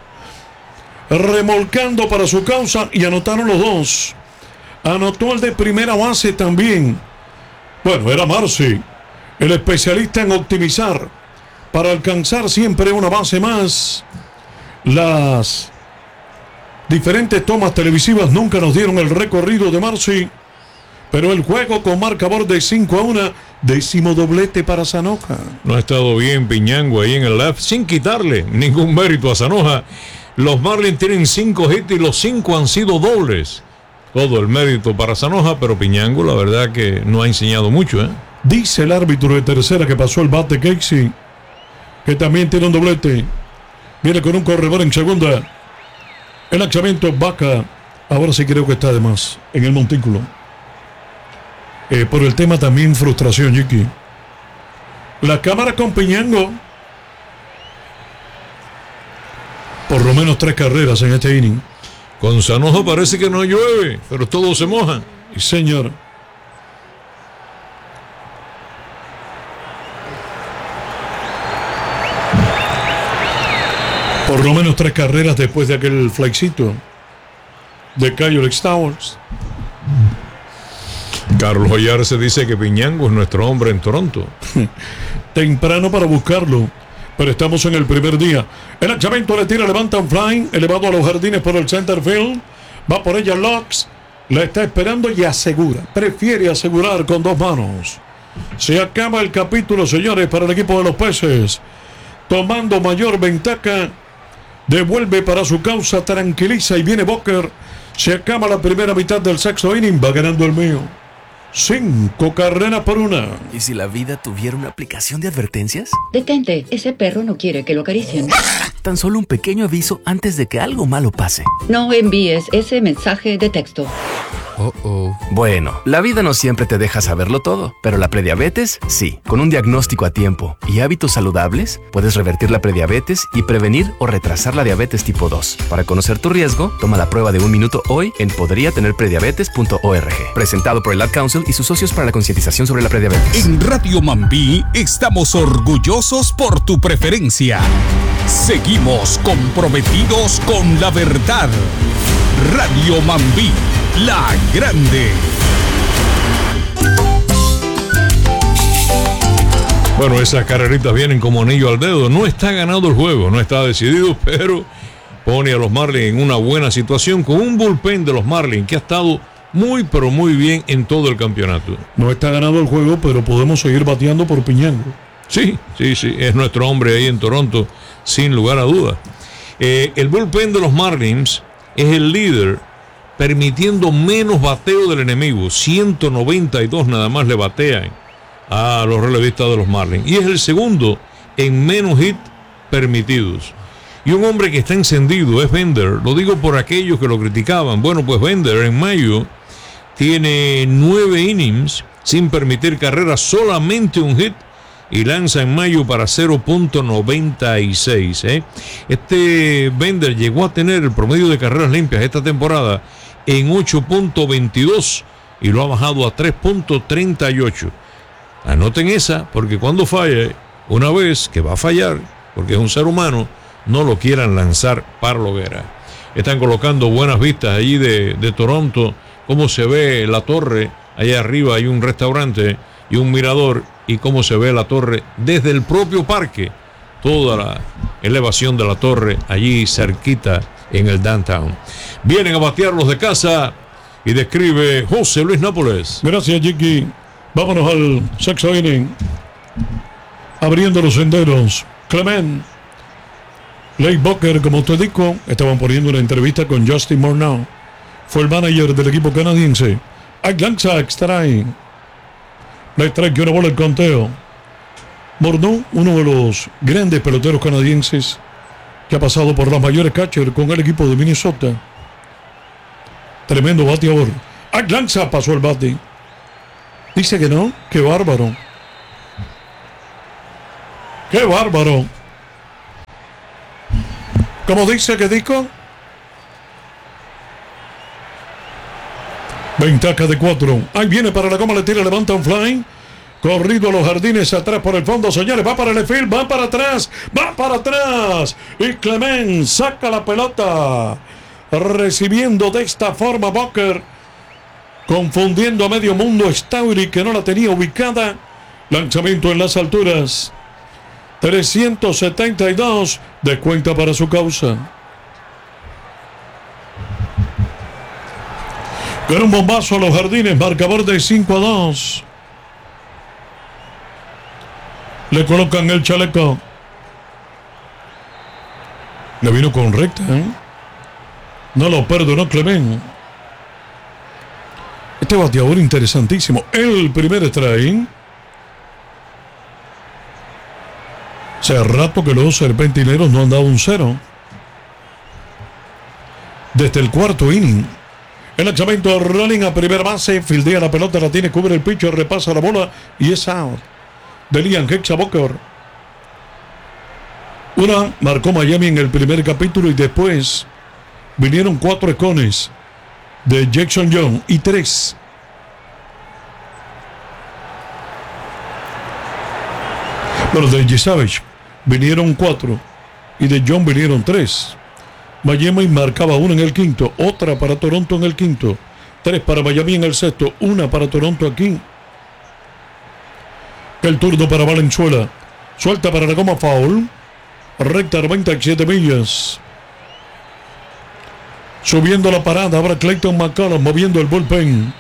Remolcando para su causa y anotaron los dos. Anotó el de primera base también. Bueno, era Marcy, el especialista en optimizar para alcanzar siempre una base más. Las diferentes tomas televisivas nunca nos dieron el recorrido de Marcy, pero el juego con marcador de 5-1, 10º doblete para Sanoka. No ha estado bien Piñango ahí en el left, sin quitarle ningún mérito a Sanoja. Los Marlins tienen 5 hits y los 5 han sido dobles. Todo el mérito para Sanoja, pero Piñango la verdad que no ha enseñado mucho, ¿eh? Dice el árbitro de tercera que pasó el bate Casey, que también tiene un doblete. Viene con un corredor en segunda. El lanzamiento Vaca. Ahora sí creo que está de más en el montículo. Por el tema también frustración, Jiki. La cámara con Piñango. Por lo menos 3 carreras en este inning. Con Sanoja parece que no llueve, pero todo se moja. Y señor. Por lo menos 3 carreras después de aquel flexito de Kyle Stowers. Carlos Ollarse dice que Piñango es nuestro hombre en Toronto. Temprano para buscarlo, pero estamos en el primer día. El lanzamiento le tira, levanta un fly, elevado a los jardines por el center field. Va por ella Lux, la está esperando y asegura, prefiere asegurar con 2 manos. Se acaba el capítulo, señores, para el equipo de los Peces. Tomando mayor ventaja, devuelve para su causa, tranquiliza y viene Booker. Se acaba la primera mitad del sexto inning, va ganando el mío. 5 carreras por 1. ¿Y si la vida tuviera una aplicación de advertencias? Detente, ese perro no quiere que lo acaricien. Tan solo un pequeño aviso antes de que algo malo pase. No envíes ese mensaje de texto. Bueno, la vida no siempre te deja saberlo todo, pero la prediabetes sí. Con un diagnóstico a tiempo y hábitos saludables, puedes revertir la prediabetes y prevenir o retrasar la diabetes tipo 2. Para conocer tu riesgo, toma la prueba de 1 minuto hoy en podriatenerprediabetes.org. Presentado por el Ad Council y sus socios para la concientización sobre la prediabetes. En Radio Mambí estamos orgullosos por tu preferencia. Seguimos comprometidos con la verdad. Radio Mambí, la grande. Bueno, esas carreritas vienen como anillo al dedo. No está ganado el juego, no está decidido, pero pone a los Marlins en una buena situación con un bullpen de los Marlins que ha estado muy, pero muy bien en todo el campeonato. No está ganado el juego, pero podemos seguir bateando por Piñango. Sí, es nuestro hombre ahí en Toronto, sin lugar a dudas. El bullpen de los Marlins es el líder, permitiendo menos bateo del enemigo. 192 nada más le batean a los relevistas de los Marlins. Y es el segundo en menos hits permitidos. Y un hombre que está encendido es Bender. Lo digo por aquellos que lo criticaban. Bueno, pues Bender en mayo tiene 9 innings sin permitir carreras, solamente un hit. Y lanza en mayo para 0.96. Este Bender llegó a tener el promedio de carreras limpias esta temporada en 8.22 y lo ha bajado a 3.38. Anoten esa, porque cuando falle, una vez que va a fallar, porque es un ser humano, no lo quieran lanzar para la hoguera. Están colocando buenas vistas allí de Toronto, cómo se ve la torre. Allá arriba hay un restaurante y un mirador, y cómo se ve la torre desde el propio parque, toda la elevación de la torre allí cerquita en el downtown. Vienen a batear los de casa y describe José Luis Nápoles. Gracias, Jiki. Vámonos al sexto inning. Abriendo los senderos, Clement, Leigh Booker, como te digo, estaban poniendo una entrevista con Justin Morneau. Fue el manager del equipo canadiense. Lanza extrae. Le trae que una bola el conteo. Morneau, uno de los grandes peloteros canadienses que ha pasado por las mayores catchers con el equipo de Minnesota. Tremendo bateador. ¡Ay, lanza! Pasó el bate. Dice que no. ¡Qué bárbaro! ¡Qué bárbaro! ¿Cómo dice que dijo? Ventaja de 4. Ahí viene para la goma, le tira, levanta un fly. Corrido a los jardines, atrás por el fondo, señores. Va para el field, va para atrás. Va para atrás. Y Clement saca la pelota. Recibiendo de esta forma Booker. Confundiendo a medio mundo. Staury, que no la tenía ubicada. Lanzamiento en las alturas. 372. Descuenta para su causa. Con un bombazo a los jardines. Marcador de 5-2. Le colocan el chaleco. Le vino con recta, ¿eh? No lo perdonó Clement. Este bateador interesantísimo. El primer strike. Hace rato que los serpentineros no han dado un 0. Desde el cuarto inning. El lanzamiento running a primera base. Fildea la pelota, la tiene, cubre el pitcher, repasa la bola y es out. De Liam Hexa Booker. Una marcó Miami en el primer capítulo y después vinieron 4 escones de Jackson Young y 3. Bueno, de G. Savage vinieron 4 y de Young vinieron 3. Miami marcaba 1 en el quinto, otra para Toronto en el quinto, 3 para Miami en el sexto, 1 para Toronto aquí. El turno para Valenzuela. Suelta para la goma, foul. Recta 97 millas. Subiendo la parada. Ahora Clayton McCollum moviendo el bullpen.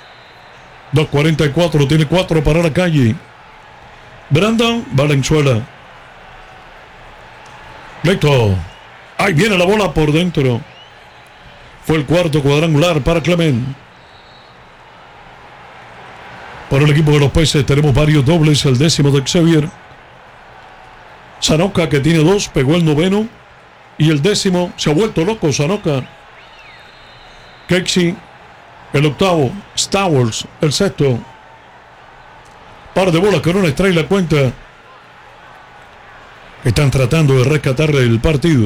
2.44. Tiene 4 para la calle. Brandon Valenzuela. Clayton. Ahí viene la bola por dentro. Fue el cuarto cuadrangular para Clement. Para el equipo de los Peces tenemos varios dobles. El 10º de Xavier. Sanoka, que tiene 2, pegó el 9º. Y el 10º, se ha vuelto loco Sanoka. Kexi, el 8º. Stowers, el 6º. Par de bolas con un strike la cuenta. Están tratando de rescatarle el partido.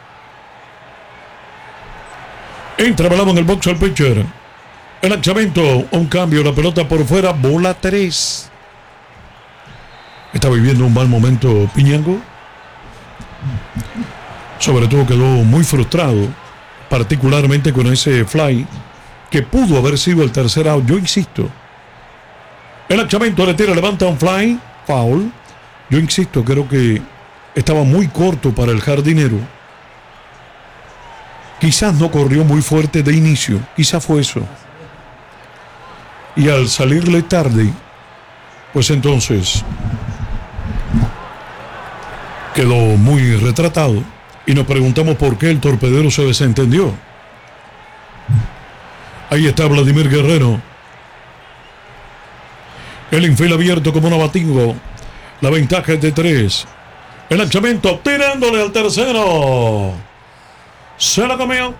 Entra Balamo en el box al pitcher. El lanzamiento, un cambio, la pelota por fuera, bola 3. Está viviendo un mal momento Piñango. Sobre todo quedó muy frustrado, particularmente con ese fly, que pudo haber sido el tercer out. Yo insisto. El lanzamiento le tira, levanta un fly, foul. Yo insisto, creo que estaba muy corto para el jardinero. Quizás no corrió muy fuerte de inicio, quizás fue eso. Y al salirle tarde, pues entonces quedó muy retratado. Y nos preguntamos por qué el torpedero se desentendió. Ahí está Vladimir Guerrero. El infield abierto como un abatingo. La ventaja es de 3. El lanzamiento tirándole al tercero. Se la comió.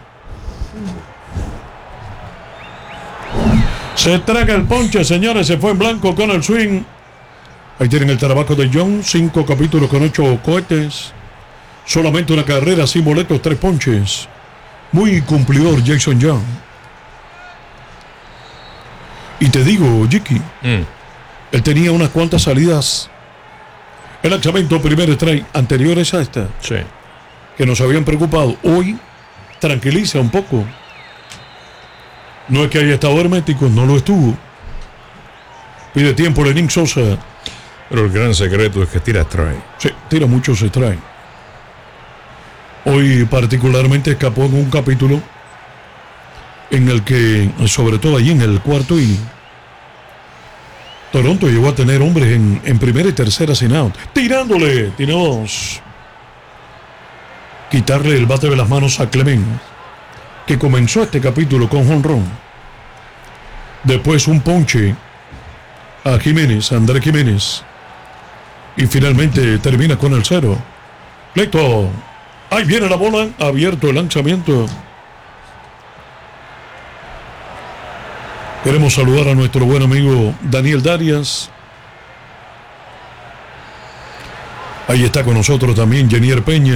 Se traga el ponche, señores. Se fue en blanco con el swing. Ahí tienen el trabajo de John. 5 capítulos con 8 cohetes. Solamente una carrera, sin boletos, 3 ponches. Muy cumplidor Jackson Young. Y te digo, Jiki, él tenía unas cuantas salidas. El lanzamiento primer strike anteriores a esta. Sí. Que nos habían preocupado. Hoy tranquiliza un poco. No es que haya estado hermético, no lo estuvo. Pide tiempo Lenín Sosa. Pero el gran secreto es que tira strike. Sí, tira muchos strike. Hoy particularmente escapó en un capítulo en el que, sobre todo allí en el cuarto inning, Toronto llegó a tener hombres en primera y tercera sin out. Tirándole, tiene 2. Quitarle el bate de las manos a Clement, que comenzó este capítulo con jonrón. Después un ponche a Jiménez, Andrés Jiménez. Y finalmente termina con el 0. Clayton. Ahí viene la bola, abierto el lanzamiento. Queremos saludar a nuestro buen amigo Daniel Darias. Ahí está con nosotros también Jenier Peña.